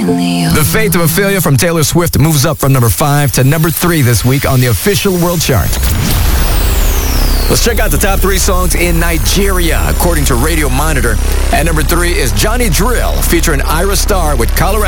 The Fate of Ophelia from Taylor Swift moves up from number 5 to number 3 this week on the official world chart. Let's check out the top 3 songs in Nigeria, according to Radio Monitor. At number 3 is Johnny Drill, featuring Ira Star with Colorado.